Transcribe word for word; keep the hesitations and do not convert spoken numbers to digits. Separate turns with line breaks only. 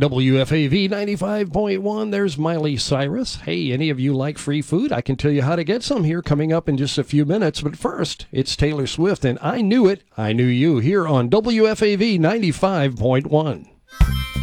W F A V ninety-five point one, there's Miley Cyrus. Hey, any of you like free food? I can tell you how to get some here coming up in just a few minutes. But first, it's Taylor Swift, and I Knew It, I Knew You, here on W F A V ninety-five point one.